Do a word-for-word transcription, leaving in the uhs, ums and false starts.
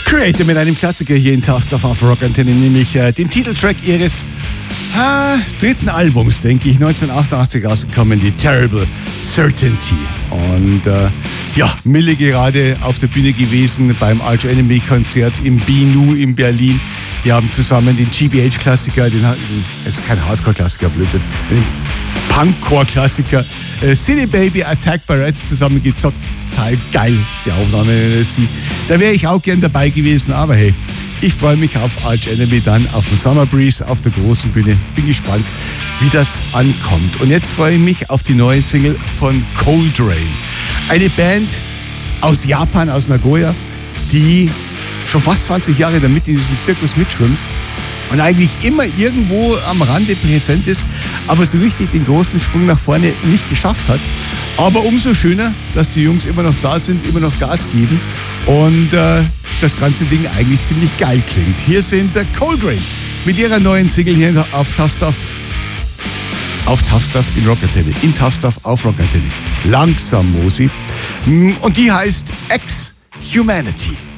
Creator mit einem Klassiker hier in Tough Stuff auf Rock Antenne, nämlich äh, den Titeltrack ihres äh, dritten Albums, denke ich, neunzehnhundertachtundachtzig rausgekommen, die Terrible Certainty. Und äh, ja, Mille gerade auf der Bühne gewesen beim Arch Enemy Konzert im B N U in Berlin. Die haben zusammen den G B H-Klassiker, den ist kein Hardcore-Klassiker, Blödsinn, den Punkcore-Klassiker äh, City Baby Attack by Rats zusammengezockt. Total geil, diese Aufnahme. Da wäre ich auch gern dabei gewesen, aber hey, ich freue mich auf Arch Enemy dann auf dem Summer Breeze auf der großen Bühne. Bin gespannt, wie das ankommt. Und jetzt freue ich mich auf die neue Single von Coldrain. Eine Band aus Japan, aus Nagoya, die schon fast zwanzig Jahre damit in diesem Zirkus mitschwimmt und eigentlich immer irgendwo am Rande präsent ist, aber so richtig den großen Sprung nach vorne nicht geschafft hat. Aber umso schöner, dass die Jungs immer noch da sind, immer noch Gas geben und äh, das ganze Ding eigentlich ziemlich geil klingt. Hier sind der Coldrain mit ihrer neuen Single hier auf Tough Stuff. Auf Tough Stuff in Rock Antenne. In Tough Stuff auf Rock Antenne. Langsam, Mosi. Und die heißt Ex-Humanity.